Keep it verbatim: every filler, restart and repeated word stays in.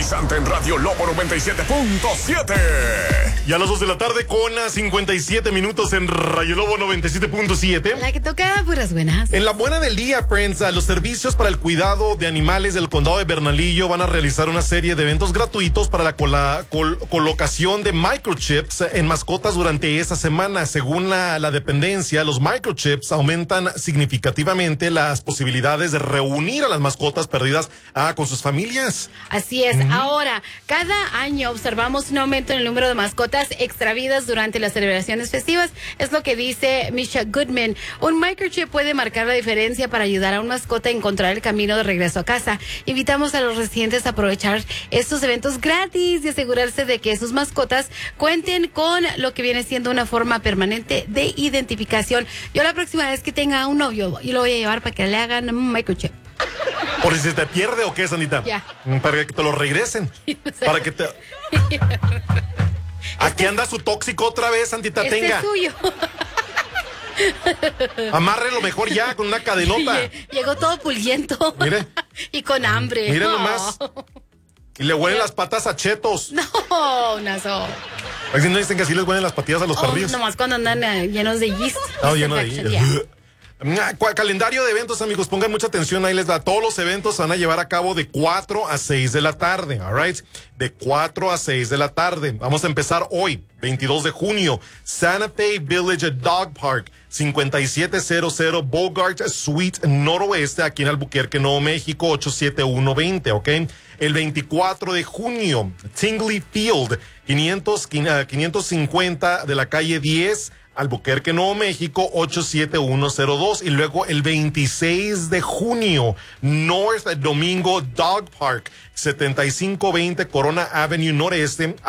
energizante en Radio Lobo noventa y siete punto siete. Y a las dos de la tarde con cincuenta y siete minutos en Radio Lobo noventa y siete punto siete. La que toca puras buenas. En la buena del día, friends, los servicios para el cuidado de animales del condado de Bernalillo van a realizar una serie de eventos gratuitos para la cola, col, colocación de microchips en mascotas durante esta semana. Según la, la dependencia, los microchips aumentan significativamente las posibilidades de reunir a las mascotas perdidas ah, con sus familias. Así es. Mm. Ahora, cada año observamos un aumento en el número de mascotas extravidas durante las celebraciones festivas. Es lo que dice Misha Goodman. Un microchip puede marcar la diferencia para ayudar a un mascota a encontrar el camino de regreso a casa. Invitamos a los residentes a aprovechar estos eventos gratis y asegurarse de que sus mascotas cuenten con lo que viene siendo una forma permanente de identificación. Yo la próxima vez que tenga un novio, yo lo voy a llevar para que le hagan un microchip. ¿Por si se te pierde o qué, Sandita? Ya. Para que te lo regresen. Para que te... Aquí anda su tóxico otra vez, Santita, este tenga. Es suyo. Amárrelo mejor ya con una cadenota. Llegó todo puliento. Mire. Y con hambre. Mire no. nomás. Y le huelen las patas a chetos. No, Nazo. Así no dicen que así les huelen las patillas a los oh, perrillos. Nomás cuando andan uh, llenos de yeast. No, lleno de yeast. Calendario de eventos, amigos, pongan mucha atención, ahí les da. Todos los eventos se van a llevar a cabo de cuatro a seis de la tarde, all right? De cuatro a seis de la tarde. Vamos a empezar hoy, veintidós de junio. Santa Fe Village Dog Park, cincuenta y siete cero cero Bogart Suite Noroeste, aquí en Albuquerque, Nuevo México, ocho siete uno dos cero, ¿ok? El veinticuatro de junio, Tingley Field, quinientos, quinientos cincuenta de la calle diez, Albuquerque, Nuevo México, ocho siete uno cero dos. Y luego el veintiséis de junio, North Domingo Dog Park, setenta y cinco veinte Corona Avenue Noreste,